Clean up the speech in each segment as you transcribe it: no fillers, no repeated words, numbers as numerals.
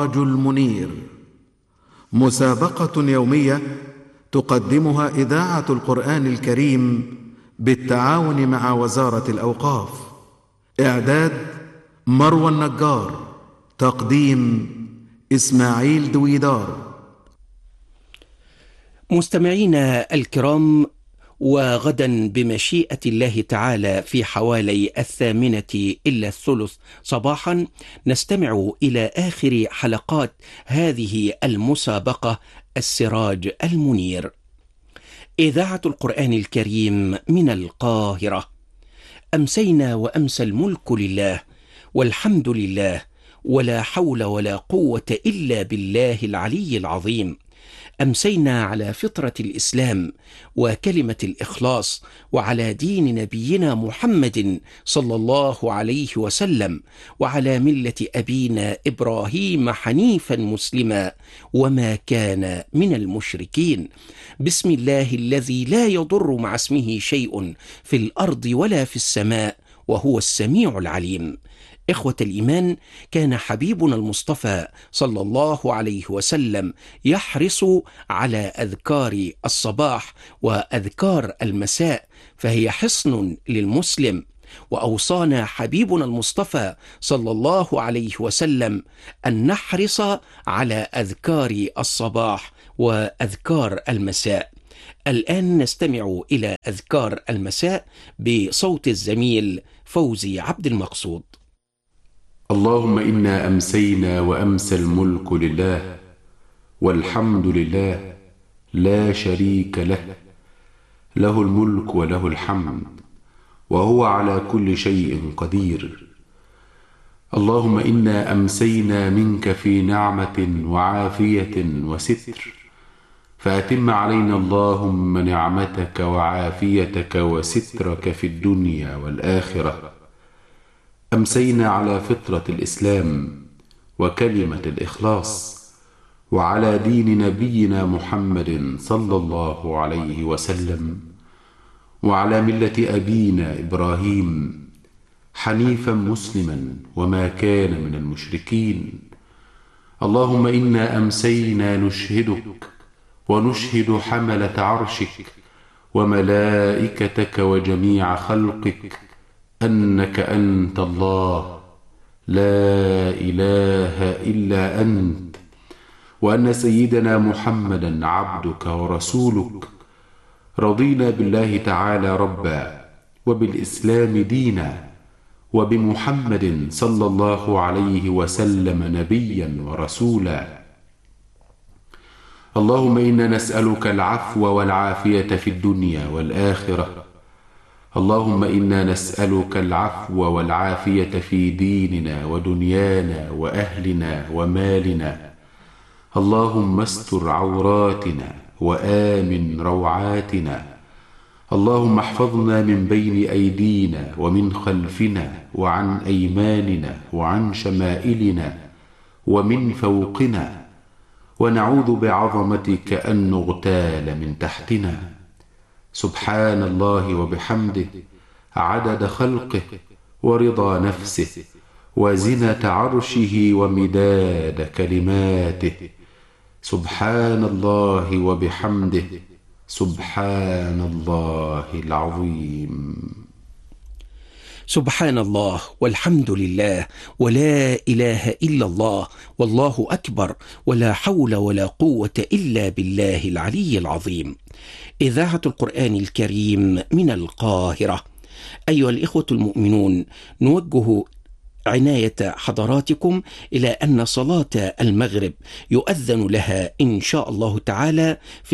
السراج المنير، مسابقة يومية تقدمها إذاعة القرآن الكريم بالتعاون مع وزارة الأوقاف. إعداد مروى النجار، تقديم إسماعيل دويدار. مستمعينا الكرام، وغدا بمشيئة الله تعالى في حوالي 8:50 صباحا نستمع إلى آخر حلقات هذه المسابقة السراج المنير. إذاعة القرآن الكريم من القاهرة. أمسينا وأمسى الملك لله والحمد لله ولا حول ولا قوة إلا بالله العلي العظيم. أمسينا على فطرة الإسلام وكلمة الإخلاص وعلى دين نبينا محمد صلى الله عليه وسلم وعلى ملة أبينا إبراهيم حنيفا مسلما وما كان من المشركين. بسم الله الذي لا يضر مع اسمه شيء في الأرض ولا في السماء وهو السميع العليم. إخوة الإيمان، كان حبيبنا المصطفى صلى الله عليه وسلم يحرص على أذكار الصباح وأذكار المساء، فهي حصن للمسلم. وأوصانا حبيبنا المصطفى صلى الله عليه وسلم أن نحرص على أذكار الصباح وأذكار المساء. الآن نستمع إلى أذكار المساء بصوت الزميل فوزي عبد المقصود. اللهم إنا أمسينا وأمسى الملك لله والحمد لله لا شريك له، له الملك وله الحمد وهو على كل شيء قدير. اللهم إنا أمسينا منك في نعمة وعافية وستر، فأتم علينا اللهم نعمتك وعافيتك وسترك في الدنيا والآخرة. أمسينا على فطرة الإسلام وكلمة الإخلاص وعلى دين نبينا محمد صلى الله عليه وسلم وعلى ملة أبينا إبراهيم حنيفا مسلما وما كان من المشركين. اللهم إنا أمسينا نشهدك ونشهد حملة عرشك وملائكتك وجميع خلقك أنك أنت الله لا إله إلا أنت، وأن سيدنا محمدا عبدك ورسولك. رضينا بالله تعالى ربا وبالإسلام دينا وبمحمد صلى الله عليه وسلم نبيا ورسولا. اللهم إنا نسألك العفو والعافية في الدنيا والآخرة. اللهم إنا نسألك العفو والعافية في ديننا ودنيانا وأهلنا ومالنا. اللهم استر عوراتنا وآمن روعاتنا. اللهم احفظنا من بين أيدينا ومن خلفنا وعن أيماننا وعن شمائلنا ومن فوقنا، ونعوذ بعظمتك أن نغتال من تحتنا. سبحان الله وبحمده عدد خلقه ورضا نفسه وزنة عرشه ومداد كلماته. سبحان الله وبحمده سبحان الله العظيم. سبحان الله والحمد لله ولا إله إلا الله والله أكبر ولا حول ولا قوة إلا بالله العلي العظيم. إذاعة القرآن الكريم من القاهرة. أيها الإخوة المؤمنون، نوجه عناية حضراتكم إلى أن صلاة المغرب يؤذن لها إن شاء الله تعالى في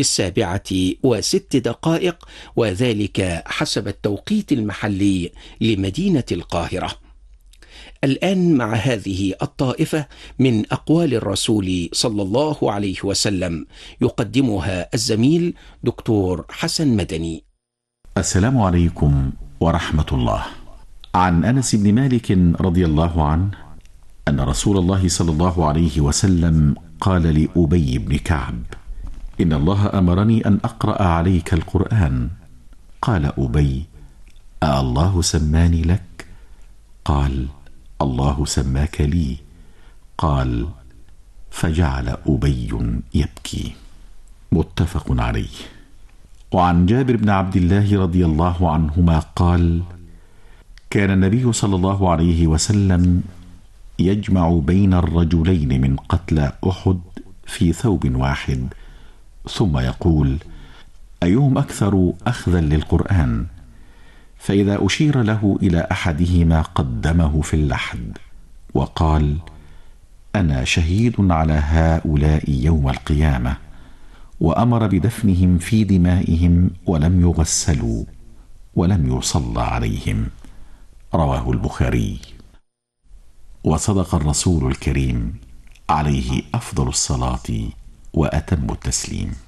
7:06، وذلك حسب التوقيت المحلي لمدينة القاهرة. الآن مع هذه الطائفة من أقوال الرسول صلى الله عليه وسلم يقدمها الزميل دكتور حسن مدني. السلام عليكم ورحمة الله. عن أنس بن مالك رضي الله عنه أن رسول الله صلى الله عليه وسلم قال لأبي بن كعب: إن الله أمرني أن أقرأ عليك القرآن. قال أبي: الله سماني لك؟ قال: الله سماك لي. قال: فجعل أبي يبكي. متفق عليه. وعن جابر بن عبد الله رضي الله عنهما قال: كان النبي صلى الله عليه وسلم يجمع بين الرجلين من قتلى أحد في ثوب واحد، ثم يقول: أيهم أكثر أخذا للقرآن؟ فإذا أشير له إلى أحدهما قدمه في اللحد وقال: أنا شهيد على هؤلاء يوم القيامة، وأمر بدفنهم في دمائهم ولم يغسلوا ولم يصلى عليهم. رواه البخاري. وصدق الرسول الكريم عليه أفضل الصلاة وأتم التسليم.